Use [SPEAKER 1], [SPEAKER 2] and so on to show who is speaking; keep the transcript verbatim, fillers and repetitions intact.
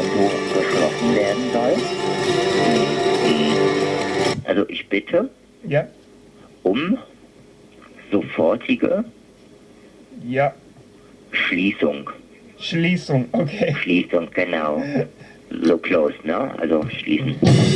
[SPEAKER 1] Konto geschlossen werden soll. Also ich bitte
[SPEAKER 2] Ja,
[SPEAKER 1] um sofortige
[SPEAKER 2] ja.
[SPEAKER 1] Schließung.
[SPEAKER 2] Schließung, okay.
[SPEAKER 1] Schließung, genau. So close, ne? Also schließen.